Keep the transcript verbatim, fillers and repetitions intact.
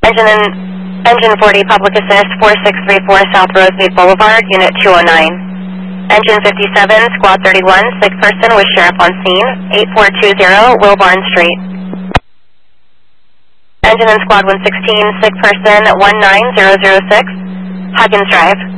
Engine in, Engine forty, public assist, four six three four South Rosemead Boulevard, Unit two oh nine. Engine fifty-seven, Squad thirty-one, sick person with sheriff on scene, eight four two zero Wilbarn Street. Engine in Squad one sixteen, sick person, one nine zero zero six, Huggins Drive.